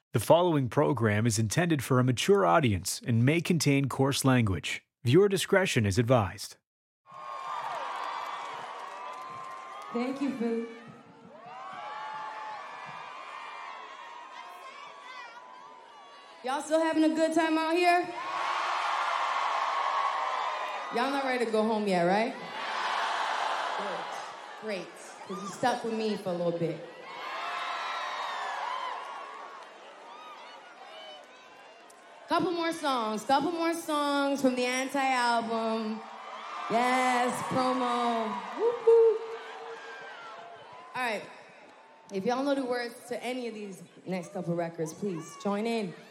The following program is intended for a mature audience and may contain coarse language. Viewer discretion is advised. Thank you, Boo. Y'all still having a good time out here? Y'all not ready to go home yet, right? Good. Great. Because you stuck with me for a little bit. Couple more songs from the Anti-album. Yes, promo. Woo-hoo. All right. If y'all know the words to any of these next couple records, please join in.